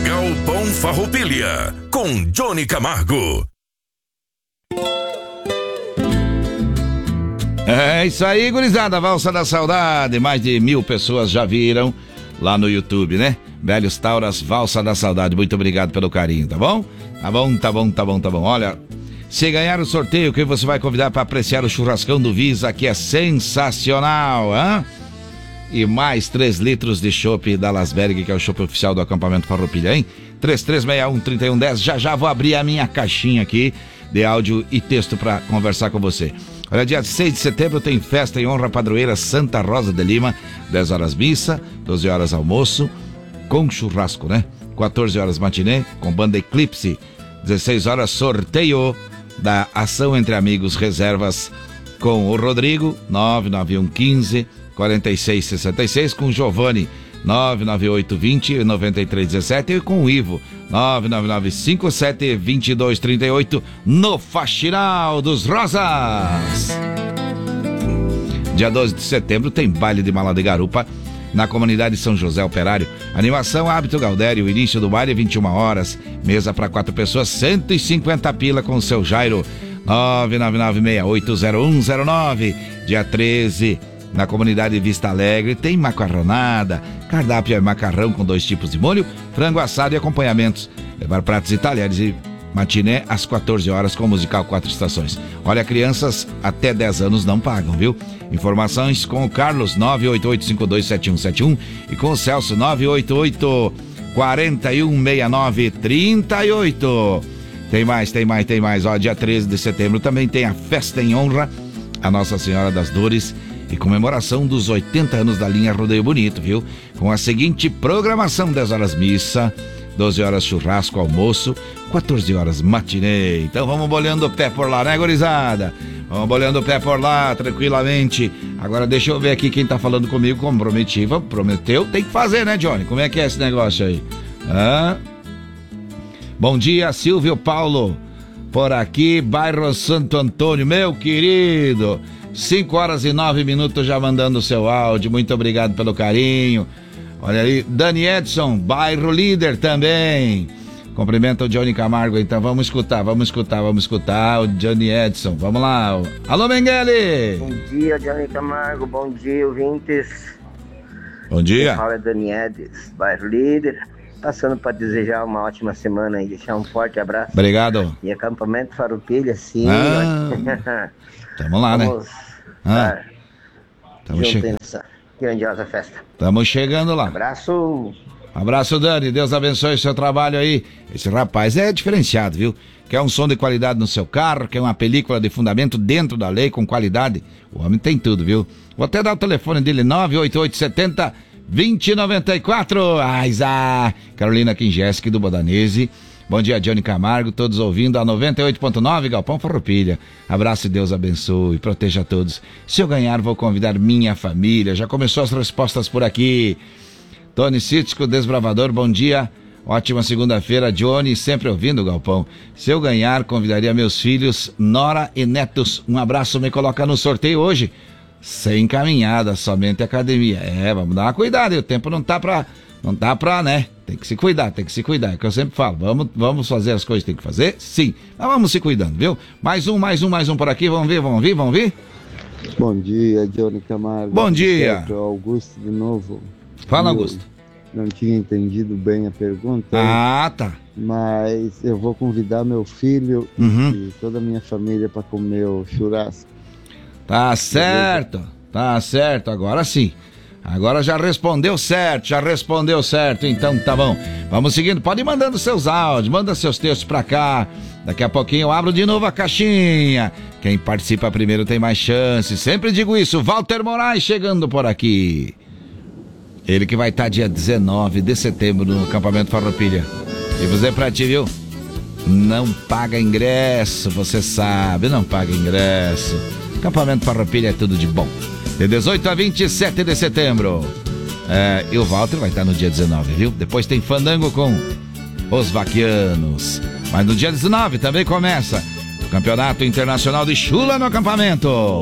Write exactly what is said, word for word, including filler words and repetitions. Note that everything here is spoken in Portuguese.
Galpão Farroupilha, com Johnny Camargo. É isso aí, gurizada, Valsa da Saudade. Mais de mil pessoas já viram lá no YouTube, né? Velhos Tauras, Valsa da Saudade. Muito obrigado pelo carinho, tá bom? Tá bom, tá bom, tá bom, tá bom. Olha, se ganhar o sorteio, quem você vai convidar para apreciar o churrascão do Visa, que é sensacional, hein? E mais três litros de chopp da Lasberg, que é o chopp oficial do acampamento Farroupilha, hein? três três seis um, três um um zero. Já já vou abrir a minha caixinha aqui de áudio e texto para conversar com você. Olha, dia seis de setembro tem festa em honra à padroeira Santa Rosa de Lima. dez horas missa, doze horas almoço, com churrasco, né? quatorze horas matinê, com banda Eclipse. dezesseis horas sorteio da Ação Entre Amigos, reservas com o Rodrigo, nove nove um um cinco, quatro seis seis seis, com o Giovanni, nove nove oito dois zero, nove três um sete, e com o Ivo, nove nove nove cinco sete dois dois três oito, no Faxinal dos Rosas. Dia doze de setembro tem baile de mala de garupa na comunidade São José Operário. Animação Hábito Galdério, início do baile vinte e uma horas, mesa para quatro pessoas, cento e cinquenta pila com o seu Jairo, nove nove nove seis oito zero um zero nove. Dia treze, na comunidade Vista Alegre, tem macarronada, cardápio é macarrão com dois tipos de molho, frango assado e acompanhamentos. Levar pratos e talheres e matiné às quatorze horas com o musical Quatro Estações. Olha, crianças até dez anos não pagam, viu? Informações com o Carlos, nove oito oito cinco dois sete um sete um, e com o Celso, nove oito oito quatro um seis nove três oito. Tem mais, tem mais, tem mais. Ó, dia treze de setembro também tem a festa em honra a Nossa Senhora das Dores e comemoração dos oitenta anos da linha Rodeio Bonito, viu? Com a seguinte programação: dez horas missa, doze horas churrasco, almoço, quatorze horas matinê. Então vamos bolhando o pé por lá, né, gurizada? Vamos bolhando o pé por lá, tranquilamente. Agora deixa eu ver aqui quem tá falando comigo, como prometi. Prometeu, tem que fazer, né, Johnny? Como é que é esse negócio aí? Hã? Bom dia, Silvio Paulo, por aqui, bairro Santo Antônio, meu querido. cinco horas e nove minutos já mandando o seu áudio, muito obrigado pelo carinho. Olha aí, Dani Edson, bairro Líder também. Cumprimenta o Johnny Camargo, então vamos escutar, vamos escutar, vamos escutar o Johnny Edson. Vamos lá. Alô, Mengele! Bom dia, Johnny Camargo, bom dia, ouvintes. Bom dia. Quem fala é Dani Edson, bairro Líder. Passando para desejar uma ótima semana e deixar um forte abraço. Obrigado. E acampamento Farroupilha, sim. Ah, tamo lá, vamos, né? Ah, tamo chegando nessa grandiosa festa. Tamo chegando lá. Abraço. Abraço, Dani. Deus abençoe o seu trabalho aí. Esse rapaz é diferenciado, viu? Quer um som de qualidade no seu carro, quer uma película de fundamento dentro da lei com qualidade. O homem tem tudo, viu? Vou até dar o telefone dele, nove oito oito sete zero, dois zero nove quatro. Aiza! Carolina Kinjeski do Bodanese. Bom dia, Johnny Camargo, todos ouvindo a noventa e oito ponto nove Galpão Farroupilha. Abraço e Deus abençoe, proteja a todos. Se eu ganhar, vou convidar minha família. Já começou as respostas por aqui. Tony Cítico, Desbravador, bom dia. Ótima segunda-feira, Johnny, sempre ouvindo o Galpão. Se eu ganhar, convidaria meus filhos, Nora e netos. Um abraço, me coloca no sorteio hoje. Sem caminhada, somente academia. É, vamos dar uma cuidada, o tempo não tá pra... Não dá pra, né? Tem que se cuidar, tem que se cuidar. É o que eu sempre falo. Vamos, vamos fazer as coisas que tem que fazer? Sim. Mas vamos se cuidando, viu? Mais um, mais um, mais um por aqui. Vamos ver, vamos ver, vamos ver? Bom dia, Johnny Camargo. Bom dia. Augusto de novo. Fala, Augusto. Não tinha entendido bem a pergunta. Ah, tá. Mas eu vou convidar meu filho uhum. e toda a minha família para comer o churrasco. Tá certo, tá certo. Agora sim. Agora já respondeu certo, já respondeu certo, então tá bom. Vamos seguindo, pode ir mandando seus áudios, manda seus textos pra cá. Daqui a pouquinho eu abro de novo a caixinha. Quem participa primeiro tem mais chance, sempre digo isso. Walter Moraes chegando por aqui. Ele que vai estar dia dezenove de setembro no acampamento Farroupilha. E vou dizer pra ti, viu? Não paga ingresso, você sabe, não paga ingresso. Acampamento Farroupilha é tudo de bom. De dezoito a vinte e sete de setembro. É, e o Walter vai estar no dia dezenove, viu? Depois tem fandango com os vaquianos. Mas no dia dezenove também começa o Campeonato Internacional de Chula no acampamento.